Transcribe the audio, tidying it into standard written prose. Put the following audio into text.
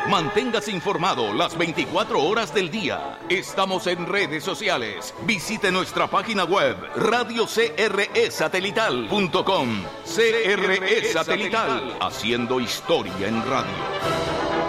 Manténgase informado las 24 horas del día. Estamos en redes sociales. Visite nuestra página web radiocresatelital.com. CRE Satelital, haciendo historia en radio.